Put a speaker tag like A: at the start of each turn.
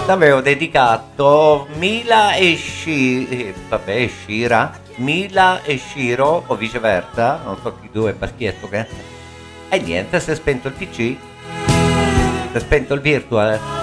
A: avevo dedicato Mila e Shiro, o viceversa, non so chi due per chi è sto che. E niente, si è spento il PC, si è spento il virtual.